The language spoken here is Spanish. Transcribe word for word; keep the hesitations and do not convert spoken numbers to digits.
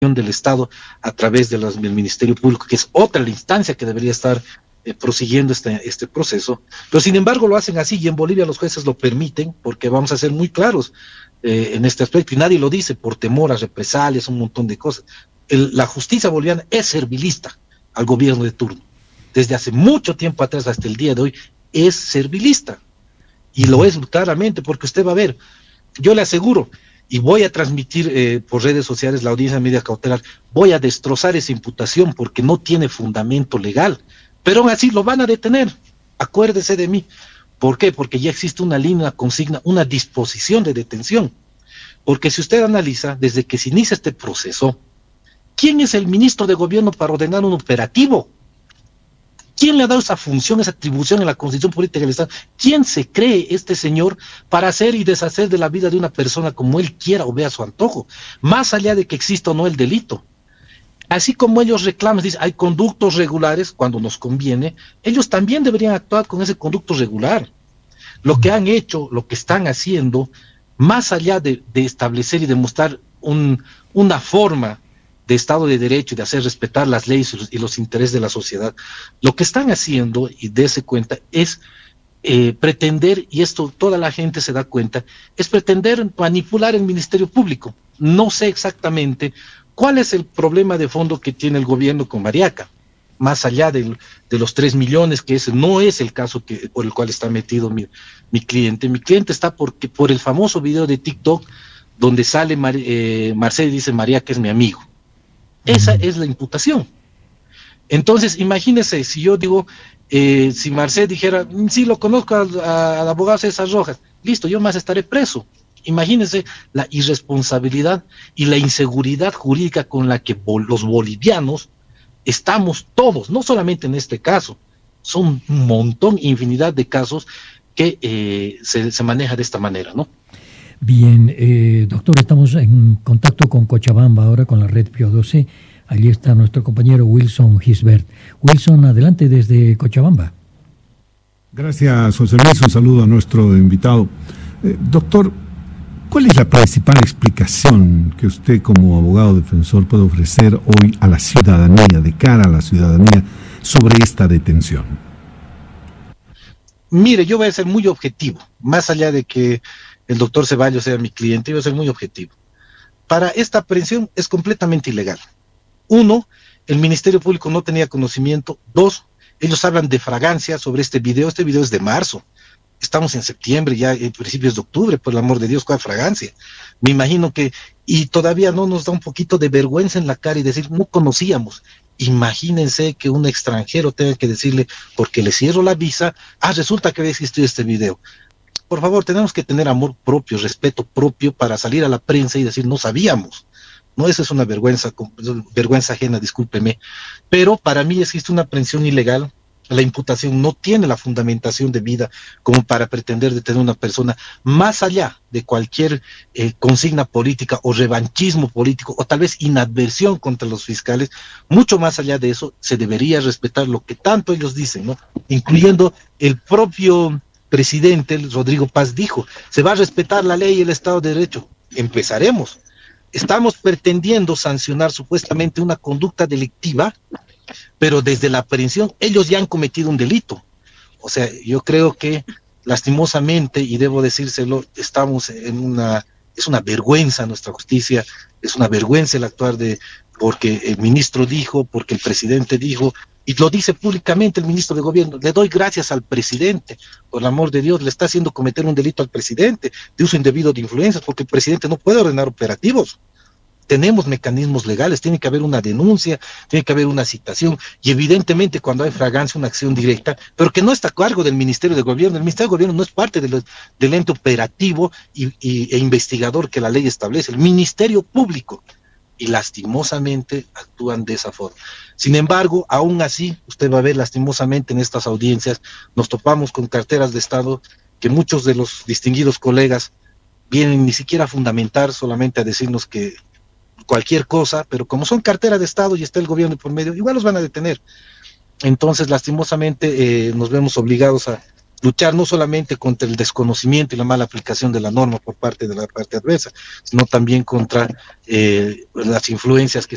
del Estado a través de los, del Ministerio Público, que es otra la instancia que debería estar eh, prosiguiendo este, este proceso, pero sin embargo lo hacen así, y en Bolivia los jueces lo permiten, porque vamos a ser muy claros eh, en este aspecto, y nadie lo dice por temor a represalias, un montón de cosas. El, la justicia boliviana es servilista al gobierno de turno, desde hace mucho tiempo atrás hasta el día de hoy es servilista, y lo es claramente, porque usted va a ver, yo le aseguro, y voy a transmitir eh, por redes sociales la audiencia de medida cautelar, voy a destrozar esa imputación porque no tiene fundamento legal, pero aún así lo van a detener, acuérdese de mí. ¿Por qué? Porque ya existe una línea, una consigna, una disposición de detención, porque si usted analiza, desde que se inicia este proceso, ¿quién es el ministro de gobierno para ordenar un operativo? ¿Quién le ha dado esa función, esa atribución en la Constitución Política del Estado? ¿Quién se cree este señor para hacer y deshacer de la vida de una persona como él quiera o vea su antojo? Más allá de que exista o no el delito. Así como ellos reclaman, dicen, hay conductos regulares cuando nos conviene, ellos también deberían actuar con ese conducto regular. Lo que han hecho, lo que están haciendo, más allá de, de establecer y demostrar un, una forma de Estado de Derecho y de hacer respetar las leyes y los, y los intereses de la sociedad, lo que están haciendo, y dése cuenta, es eh, pretender, y esto toda la gente se da cuenta, es pretender manipular el Ministerio Público. No sé exactamente cuál es el problema de fondo que tiene el gobierno con Mariaca, más allá del, de los tres millones, que ese no es el caso que, por el cual está metido mi, mi cliente. Mi cliente está porque, por el famoso video de TikTok, donde sale Mar, eh, Marcelo y dice, Mariaca es mi amigo. Esa es la imputación. Entonces, imagínese, si yo digo, eh, si Marcel dijera, sí, lo conozco al, al abogado César Rojas, listo, yo más estaré preso. Imagínense la irresponsabilidad y la inseguridad jurídica con la que bol los bolivianos estamos todos, no solamente en este caso, son un montón, infinidad de casos que eh, se, se maneja de esta manera, ¿no? Bien, eh, doctor, estamos en contacto con Cochabamba ahora, con la red Pío doce. Allí está nuestro compañero Wilson Gisbert. Wilson, adelante desde Cochabamba. Gracias, José Luis. Un saludo a nuestro invitado. Eh, doctor, ¿cuál es la principal explicación que usted como abogado defensor puede ofrecer hoy a la ciudadanía, de cara a la ciudadanía, sobre esta detención? Mire, yo voy a ser muy objetivo, más allá de que el doctor Ceballos sea mi cliente, yo voy a ser muy objetivo. Para esta aprehensión es completamente ilegal. Uno, el Ministerio Público no tenía conocimiento. Dos, ellos hablan de fragancia sobre este video. Este video es de marzo. Estamos en septiembre, ya en principios de octubre, por el amor de Dios, ¿cuál fragancia? Me imagino que, y todavía no nos da un poquito de vergüenza en la cara y decir, no conocíamos. Imagínense que un extranjero tenga que decirle, porque le cierro la visa, ah, resulta que había existido este video. Por favor, tenemos que tener amor propio, respeto propio para salir a la prensa y decir, no sabíamos. No, esa es una vergüenza, vergüenza ajena, discúlpeme. Pero para mí existe una aprehensión ilegal. La imputación no tiene la fundamentación debida como para pretender detener a una persona, más allá de cualquier eh, consigna política o revanchismo político, o tal vez inadversión contra los fiscales. Mucho más allá de eso, se debería respetar lo que tanto ellos dicen, ¿no? Incluyendo el propio presidente Rodrigo Paz dijo, se va a respetar la ley y el Estado de Derecho. Empezaremos. Estamos pretendiendo sancionar supuestamente una conducta delictiva, pero desde la aprehensión ellos ya han cometido un delito. O sea, yo creo que lastimosamente, y debo decírselo, estamos en una, es una vergüenza nuestra justicia, es una vergüenza el actuar de, porque el ministro dijo, porque el presidente dijo, y lo dice públicamente el ministro de gobierno, le doy gracias al presidente, por el amor de Dios, le está haciendo cometer un delito al presidente, de uso indebido de influencias, porque el presidente no puede ordenar operativos. Tenemos mecanismos legales, tiene que haber una denuncia, tiene que haber una citación, y evidentemente cuando hay fragancia, una acción directa, pero que no está a cargo del Ministerio de Gobierno. El Ministerio de Gobierno no es parte de los, del ente operativo y, y, e investigador que la ley establece, el Ministerio Público, y lastimosamente actúan de esa forma. Sin embargo, aún así, usted va a ver lastimosamente en estas audiencias, nos topamos con carteras de Estado que muchos de los distinguidos colegas vienen ni siquiera a fundamentar, solamente a decirnos que cualquier cosa, pero como son carteras de Estado y está el gobierno por medio, igual los van a detener. Entonces, lastimosamente, eh, nos vemos obligados a luchar no solamente contra el desconocimiento y la mala aplicación de la norma por parte de la parte adversa, sino también contra eh, las influencias que